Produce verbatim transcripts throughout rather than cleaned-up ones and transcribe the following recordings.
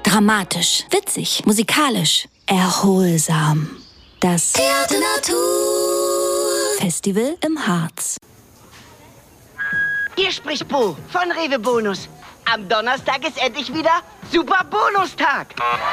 Dramatisch, witzig, musikalisch, erholsam. Das Theater Natur Festival im Harz. Hier spricht Bo von Rewe Bonus. Am Donnerstag ist endlich wieder Super Bonustag.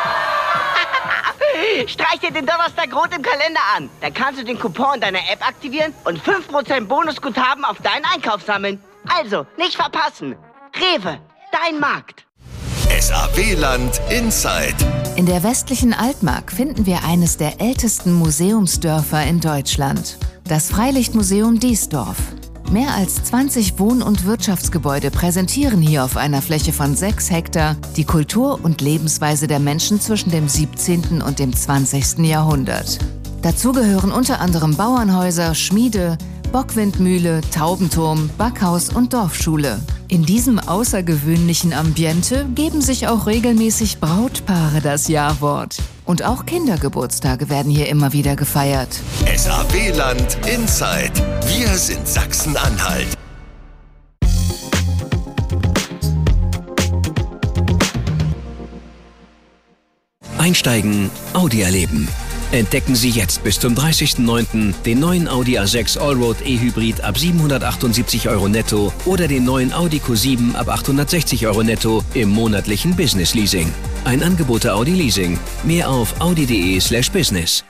Streich dir den Donnerstag rot im Kalender an. Dann kannst du den Coupon deiner App aktivieren und fünf Prozent Bonusguthaben auf deinen Einkauf sammeln. Also, nicht verpassen. Rewe, dein Markt. S A W-Land Inside. In der westlichen Altmark finden wir eines der ältesten Museumsdörfer in Deutschland. Das Freilichtmuseum Diesdorf. Mehr als zwanzig Wohn- und Wirtschaftsgebäude präsentieren hier auf einer Fläche von sechs Hektar die Kultur und Lebensweise der Menschen zwischen dem siebzehnten und dem zwanzigsten Jahrhundert. Dazu gehören unter anderem Bauernhäuser, Schmiede, Bockwindmühle, Taubenturm, Backhaus und Dorfschule. In diesem außergewöhnlichen Ambiente geben sich auch regelmäßig Brautpaare das Ja-Wort. Und auch Kindergeburtstage werden hier immer wieder gefeiert. S A W-Land Inside. Wir sind Sachsen-Anhalt. Einsteigen, Audi erleben. Entdecken Sie jetzt bis zum dreißigsten neunten den neuen Audi A sechs Allroad E-Hybrid ab siebenhundertachtundsiebzig Euro netto oder den neuen Audi Q sieben ab achthundertsechzig Euro netto im monatlichen Business Leasing. Ein Angebot der Audi Leasing. Mehr auf audi.de slash business.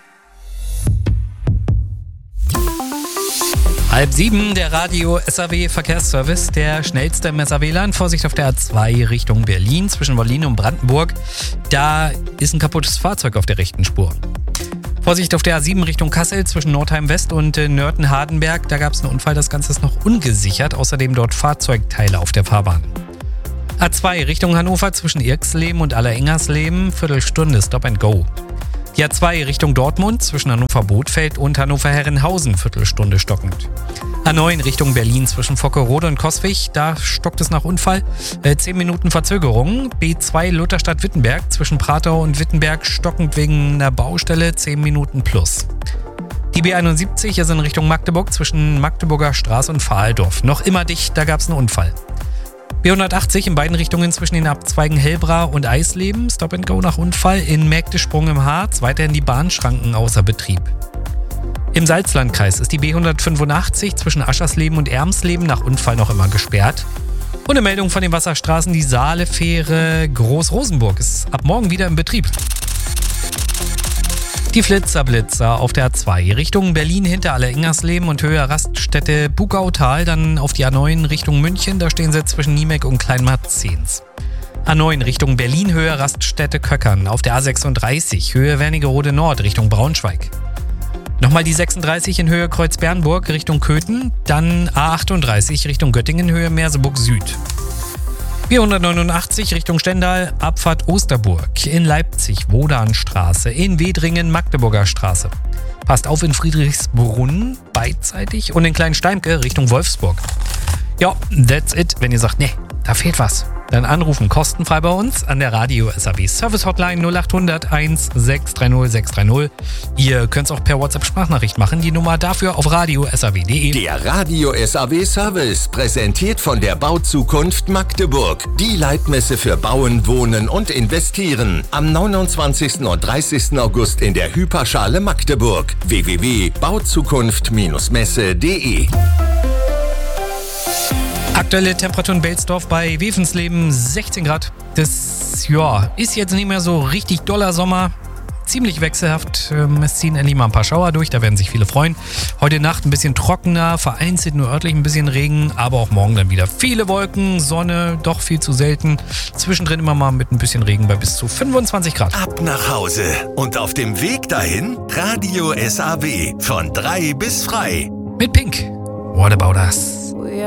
Halb sieben, der Radio S A W Verkehrsservice, der schnellste im S A W-Land. Vorsicht auf der A zwei Richtung Berlin, zwischen Berlin und Brandenburg. Da ist ein kaputtes Fahrzeug auf der rechten Spur. Vorsicht auf der A sieben Richtung Kassel, zwischen Nordheim West und Nörten-Hardenberg. Da gab es einen Unfall, das Ganze ist noch ungesichert. Außerdem dort Fahrzeugteile auf der Fahrbahn. A zwei Richtung Hannover, zwischen Irxleben und Allerengersleben. Viertelstunde, Stop and Go. Die A zwei Richtung Dortmund, zwischen Hannover-Bothfeld und Hannover-Herrenhausen, Viertelstunde stockend. A neun Richtung Berlin, zwischen Vockerode und Coswig, da stockt es nach Unfall. Äh, zehn Minuten Verzögerung. B zwei Lutherstadt-Wittenberg, zwischen Pratau und Wittenberg, stockend wegen einer Baustelle, zehn Minuten plus. Die B einundsiebzig ist in Richtung Magdeburg, zwischen Magdeburger Straße und Pfahldorf. Noch immer dicht, da gab es einen Unfall. B hundertachtzig in beiden Richtungen zwischen den Abzweigen Hellbra und Eisleben. Stop and Go nach Unfall. In Mägdesprung im Harz. Weiterhin die Bahnschranken außer Betrieb. Im Salzlandkreis ist die B hundertfünfundachtzig zwischen Aschersleben und Ermsleben nach Unfall noch immer gesperrt. Und eine Meldung von den Wasserstraßen. Die Saalefähre Groß-Rosenburg ist ab morgen wieder in Betrieb. Die Flitzer-Blitzer auf der A zwei Richtung Berlin hinter Allerengersleben und Höhe Raststätte Bugautal, dann auf die A neun Richtung München, da stehen sie zwischen Niemek und Kleinmarzens. A neun Richtung Berlin, Höhe Raststätte Köckern, auf der A sechsunddreißig, Höhe Wernigerode Nord Richtung Braunschweig. Nochmal die sechsunddreißig in Höhe Kreuzbernburg Richtung Köthen, dann A achtunddreißig Richtung Göttingen, Höhe Merseburg Süd. B hundertneunundachtzig Richtung Stendal, Abfahrt Osterburg, in Leipzig, Wodanstraße, in Wedringen, Magdeburger Straße. Passt auf in Friedrichsbrunn, beidseitig und in Kleinsteimke Richtung Wolfsburg. Ja, that's it. Wenn ihr sagt, nee, da fehlt was, dann anrufen kostenfrei bei uns an der Radio S A W Service Hotline null achthundert eins sechs drei null sechs drei null. Ihr könnt es auch per WhatsApp Sprachnachricht machen. Die Nummer dafür auf radio s a w punkt d e. Der Radio S A W Service, präsentiert von der Bauzukunft Magdeburg. Die Leitmesse für Bauen, Wohnen und Investieren. Am neunundzwanzigsten und dreißigsten August in der Hyperschale Magdeburg. w w w punkt bauzukunft messe punkt d e. Aktuelle Temperatur in Belsdorf bei Wevensleben sechzehn Grad. Das ja, ist jetzt nicht mehr so richtig doller Sommer. Ziemlich wechselhaft. Es ziehen endlich mal ein paar Schauer durch, da werden sich viele freuen. Heute Nacht ein bisschen trockener, vereinzelt nur örtlich ein bisschen Regen, aber auch morgen dann wieder viele Wolken, Sonne, doch viel zu selten. Zwischendrin immer mal mit ein bisschen Regen bei bis zu fünfundzwanzig Grad. Ab nach Hause und auf dem Weg dahin Radio S A W von drei bis frei. Mit Pink. What about us?